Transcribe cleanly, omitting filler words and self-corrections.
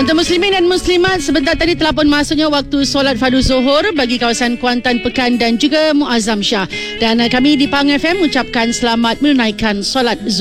Untuk muslimin dan muslimat, sebentar tadi telah pun masuknya waktu solat fardu zuhur bagi kawasan Kuantan, Pekan dan juga Muazzam Shah. Dan kami di Pang FM ucapkan selamat menunaikan solat zuhur.